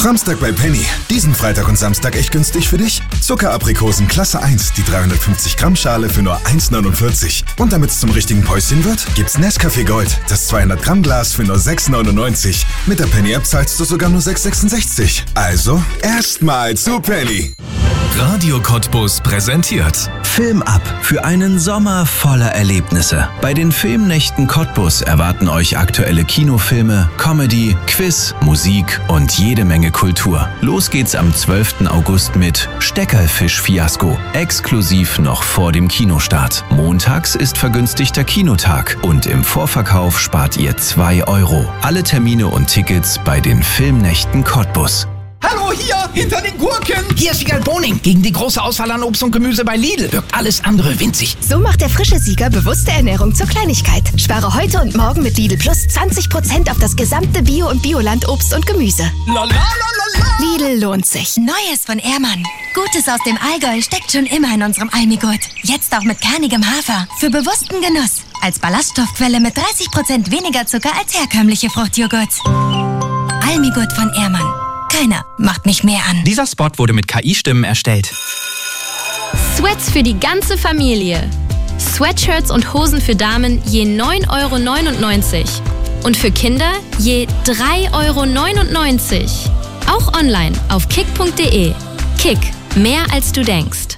Samstag bei Penny. Diesen Freitag und Samstag echt günstig für dich. Zuckeraprikosen Klasse 1, die 350 Gramm Schale für nur 1,49. Und damit es zum richtigen Päuschen wird, gibt's Nescafé Gold, das 200 Gramm Glas für nur 6,99. Mit der Penny-App zahlst du sogar nur 6,66. Also, erstmal zu Penny. Radio Cottbus präsentiert Film ab für einen Sommer voller Erlebnisse. Bei den Filmnächten Cottbus erwarten euch aktuelle Kinofilme, Comedy, Quiz, Musik und jede Menge Kultur. Los geht's am 12. August mit Steckerlfisch-Fiasko, exklusiv noch vor dem Kinostart. Montags ist vergünstigter Kinotag und im Vorverkauf spart ihr 2 €. Alle Termine und Tickets bei den Filmnächten Cottbus. Hallo, hier, hinter den Gurken. Hier ist Wiegald Boning. Gegen die große Auswahl an Obst und Gemüse bei Lidl wirkt alles andere winzig. So macht der frische Sieger bewusste Ernährung zur Kleinigkeit. Spare heute und morgen mit Lidl Plus 20% auf das gesamte Bio- und Bioland Obst und Gemüse. Lidl lohnt sich. Neues von Ehrmann. Gutes aus dem Allgäu steckt schon immer in unserem Almigurt. Jetzt auch mit kernigem Hafer. Für bewussten Genuss. Als Ballaststoffquelle mit 30% weniger Zucker als herkömmliche Fruchtjoghurts. Almigurt von Ehrmann. Keiner macht mich mehr an. Dieser Spot wurde mit KI-Stimmen erstellt. Sweats für die ganze Familie. Sweatshirts und Hosen für Damen je 9,99 € und für Kinder je 3,99 €. Auch online auf kick.de. Kick, mehr als du denkst.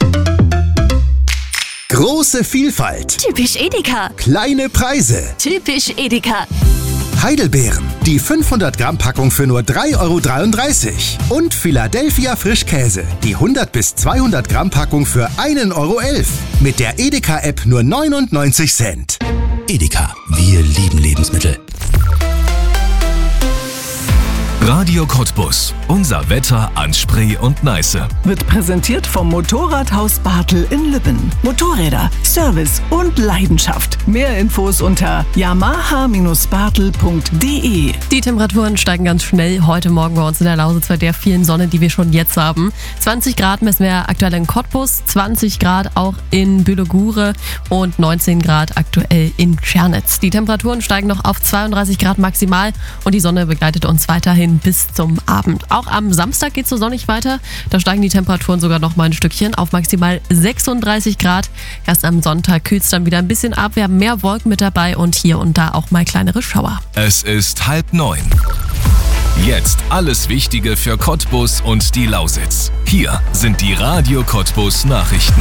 Große Vielfalt. Typisch Edeka. Kleine Preise. Typisch Edeka. Heidelbeeren. Die 500 Gramm Packung für nur 3,33 € und Philadelphia Frischkäse. Die 100 bis 200 Gramm Packung für 1,11 €. Mit der Edeka-App nur 99 Cent. Edeka, wir lieben Lebensmittel. Radio Cottbus. Unser Wetter an Spree und Neiße. Wird präsentiert vom Motorradhaus Bartel in Lübben. Motorräder, Service und Leidenschaft. Mehr Infos unter yamaha-bartel.de. Die Temperaturen steigen ganz schnell heute Morgen bei uns in der Lausitz bei der vielen Sonne, die wir schon jetzt haben. 20 Grad messen wir aktuell in Cottbus, 20 Grad auch in Bühlegure und 19 Grad aktuell in Tschernitz. Die Temperaturen steigen noch auf 32 Grad maximal und die Sonne begleitet uns weiterhin bis zum Abend. Auch am Samstag geht es so sonnig weiter. Da steigen die Temperaturen sogar noch mal ein Stückchen auf maximal 36 Grad. Erst am Sonntag kühlt es dann wieder ein bisschen ab. Wir haben mehr Wolken mit dabei und hier und da auch mal kleinere Schauer. Es ist 8:30. Jetzt alles Wichtige für Cottbus und die Lausitz. Hier sind die Radio Cottbus Nachrichten.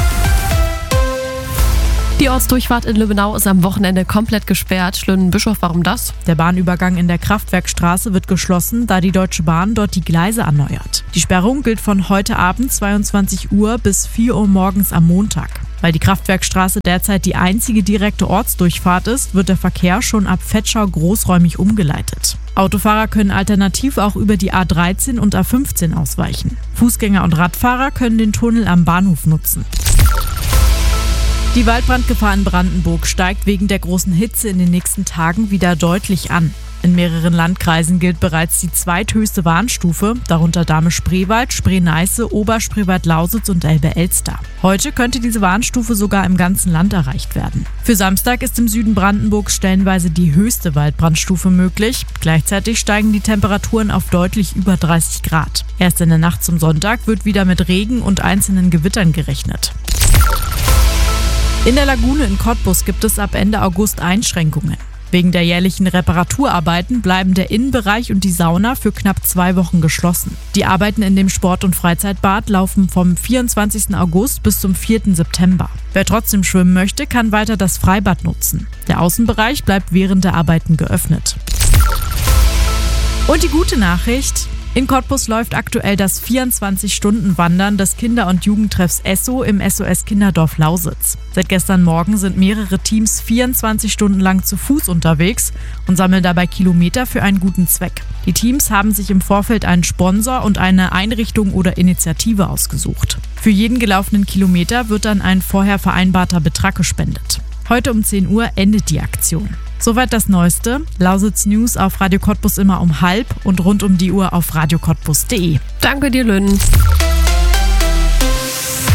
Die Ortsdurchfahrt in Lübbenau ist am Wochenende komplett gesperrt. Schlönen-Bischof, warum das? Der Bahnübergang in der Kraftwerkstraße wird geschlossen, da die Deutsche Bahn dort die Gleise erneuert. Die Sperrung gilt von heute Abend 22 Uhr bis 4 Uhr morgens am Montag. Weil die Kraftwerkstraße derzeit die einzige direkte Ortsdurchfahrt ist, wird der Verkehr schon ab Vetschau großräumig umgeleitet. Autofahrer können alternativ auch über die A13 und A15 ausweichen. Fußgänger und Radfahrer können den Tunnel am Bahnhof nutzen. Die Waldbrandgefahr in Brandenburg steigt wegen der großen Hitze in den nächsten Tagen wieder deutlich an. In mehreren Landkreisen gilt bereits die zweithöchste Warnstufe, darunter Dahme-Spreewald, Spree-Neiße, Oberspreewald-Lausitz und Elbe-Elster. Heute könnte diese Warnstufe sogar im ganzen Land erreicht werden. Für Samstag ist im Süden Brandenburgs stellenweise die höchste Waldbrandstufe möglich. Gleichzeitig steigen die Temperaturen auf deutlich über 30 Grad. Erst in der Nacht zum Sonntag wird wieder mit Regen und einzelnen Gewittern gerechnet. In der Lagune in Cottbus gibt es ab Ende August Einschränkungen. Wegen der jährlichen Reparaturarbeiten bleiben der Innenbereich und die Sauna für knapp 2 Wochen geschlossen. Die Arbeiten in dem Sport- und Freizeitbad laufen vom 24. August bis zum 4. September. Wer trotzdem schwimmen möchte, kann weiter das Freibad nutzen. Der Außenbereich bleibt während der Arbeiten geöffnet. Und die gute Nachricht: In Cottbus läuft aktuell das 24-Stunden-Wandern des Kinder- und Jugendtreffs Esso im SOS Kinderdorf Lausitz. Seit gestern Morgen sind mehrere Teams 24 Stunden lang zu Fuß unterwegs und sammeln dabei Kilometer für einen guten Zweck. Die Teams haben sich im Vorfeld einen Sponsor und eine Einrichtung oder Initiative ausgesucht. Für jeden gelaufenen Kilometer wird dann ein vorher vereinbarter Betrag gespendet. Heute um 10 Uhr endet die Aktion. Soweit das Neueste. Lausitz News auf Radio Cottbus immer um 12:30 und rund um die Uhr auf radiocottbus.de. Danke dir, Lynn.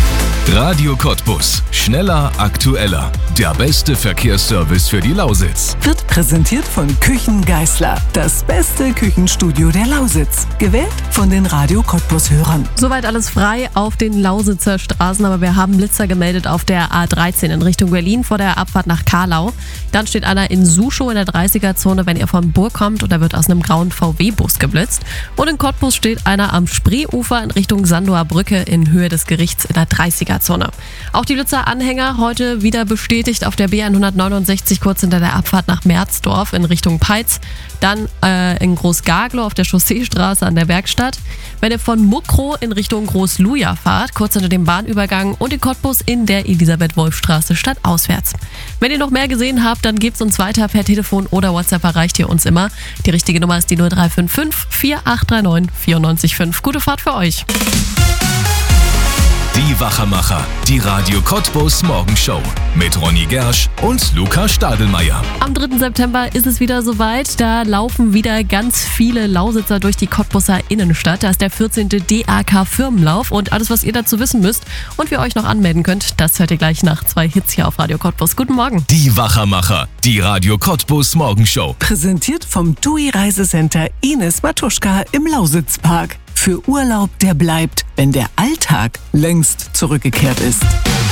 Radio Cottbus. Schneller, aktueller. Der beste Verkehrsservice für die Lausitz. Wird präsentiert von Küchen Geisler. Das beste Küchenstudio der Lausitz. Gewählt von den Radio Cottbus-Hörern. Soweit alles frei auf den Lausitzer Straßen, aber wir haben Blitzer gemeldet auf der A13 in Richtung Berlin vor der Abfahrt nach Karlau. Dann steht einer in Suschow in der 30er-Zone, wenn ihr von Burg kommt, und da wird aus einem grauen VW-Bus geblitzt. Und in Cottbus steht einer am Spreeufer in Richtung Sandower Brücke in Höhe des Gerichts in der 30er-Zone. Auch die Blitzer Anhänger heute wieder bestätigt auf der B169 kurz hinter der Abfahrt nach Merzdorf in Richtung Peitz. Dann in Groß-Gaglow auf der Chausseestraße an der Werkstatt. Wenn ihr von Muckrow in Richtung Groß-Luja fahrt, kurz hinter dem Bahnübergang, und in Cottbus in der Elisabeth-Wolf-Straße stadtauswärts. Wenn ihr noch mehr gesehen habt, dann gebt's uns weiter per Telefon oder WhatsApp, erreicht ihr uns immer. Die richtige Nummer ist die 0355 4839 945. Gute Fahrt für euch. Die Wachermacher, die Radio Cottbus Morgenshow mit Ronny Gersch und Luca Stadelmeier. Am 3. September ist es wieder soweit. Da laufen wieder ganz viele Lausitzer durch die Cottbuser Innenstadt. Da ist der 14. DAK-Firmenlauf und alles, was ihr dazu wissen müsst und wir euch noch anmelden könnt, das hört ihr gleich nach 2 Hits hier auf Radio Cottbus. Guten Morgen. Die Wachermacher, die Radio Cottbus Morgenshow. Präsentiert vom TUI Reisecenter Ines Matuschka im Lausitzpark. Für Urlaub, der bleibt, wenn der Alltag längst zurückgekehrt ist.